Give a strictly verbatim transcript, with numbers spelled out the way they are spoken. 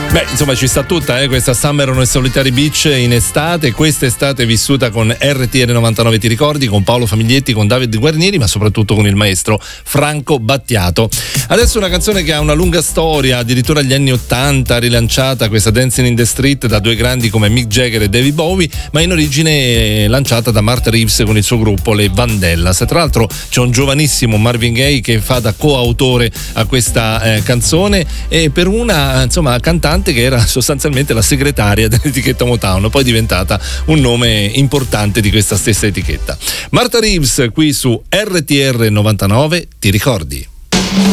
Beh, insomma ci sta tutta, eh? Questa Summer on a Solitary Beach in estate, questa estate vissuta con R T R novantanove, ti ricordi, con Paolo Famiglietti, con Davide Guarnieri, ma soprattutto con il maestro Franco Battiato. Adesso una canzone che ha una lunga storia, addirittura agli anni ottanta, rilanciata, questa Dancing in the Street, da due grandi come Mick Jagger e David Bowie, ma in origine lanciata da Martha Reeves con il suo gruppo le Vandellas. Tra l'altro c'è un giovanissimo Marvin Gaye che fa da coautore a questa eh, canzone, e per una insomma cantante che era sostanzialmente la segretaria dell'etichetta Motown, poi diventata un nome importante di questa stessa etichetta. Martha Reeves qui su R T R novantanove, ti ricordi?